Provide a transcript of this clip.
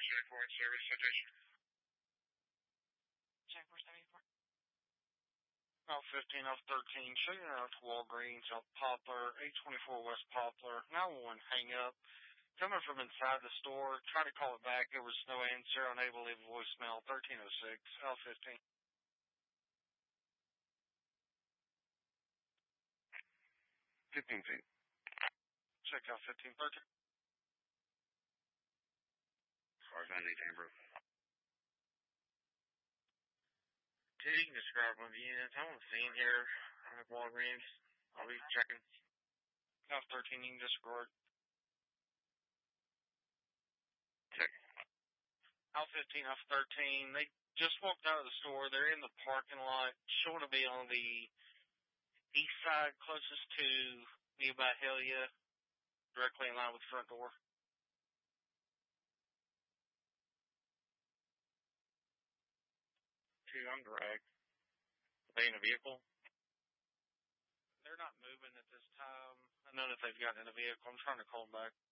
service citation. Check 474. Out 15, off 13, shooting out to Walgreens, out Poplar, 824 West Poplar. 911, hang up. Coming from inside the store, try to call it back. There was no answer, unable to leave a voicemail. 1306, out 15. 15 feet. Check out 1513. Sorry, I need Amber. Dude, you can describe one of the units. I'm on the scene here at Walgreens. I'll be checking. Out 13, you can disregard. Check. Out 15, off 13. They just walked out of the store. They're in the parking lot, showing to be on the east side, closest to nearby Helia, directly in line with the front door. Two, I'm direct. Are they in a vehicle? They're not moving at this time. I know that they've gotten in a vehicle. I'm trying to call them back.